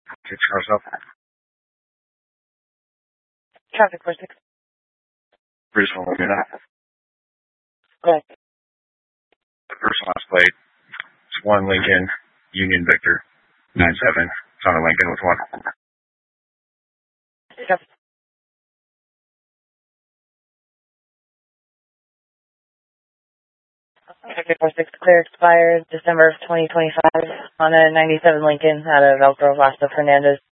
Six cars up. Traffic 46. Bruce will look it up. Go ahead. The first last plate. It's 1 Lincoln Union Victor 97. It's on a Lincoln with 1. Traffic. Traffic 46 clear expired December of 2025 on a 97 Lincoln out of Elk Grove, Asta Fernandez.